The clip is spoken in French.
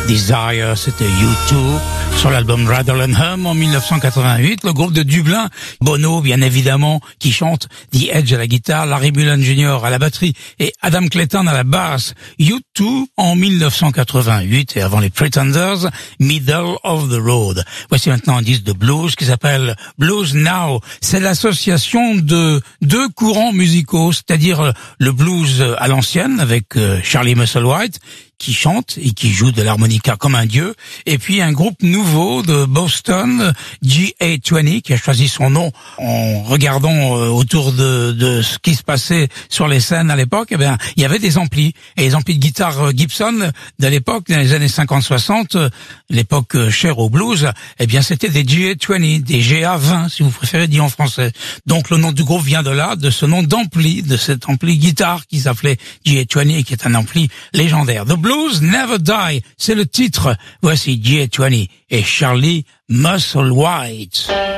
Desire, c'était U2 sur l'album Rattle and Hum en 1988. Le groupe de Dublin, Bono bien évidemment, qui chante, The Edge à la guitare, Larry Mullen Jr. à la batterie et Adam Clayton à la basse. U2 en 1988 et avant les Pretenders, Middle of the Road. Voici maintenant un disque de blues qui s'appelle Blues Now. C'est l'association de deux courants musicaux, c'est-à-dire le blues à l'ancienne avec Charlie Musselwhite qui chante et qui joue de l'harmonica comme un dieu, et puis un groupe nouveau de Boston, GA20, qui a choisi son nom en regardant autour de ce qui se passait sur les scènes à l'époque. Eh bien, il y avait des amplis, et les amplis de guitare Gibson de l'époque, dans les années 50-60, l'époque chère au blues, eh bien c'était des GA20, des GA20 si vous préférez dit en français. Donc le nom du groupe vient de là, de ce nom d'ampli, de cet ampli guitare qui s'appelait GA20 et qui est un ampli légendaire. The Blues Never Die, c'est le titre. Voici GA20 et Charlie Musselwhite.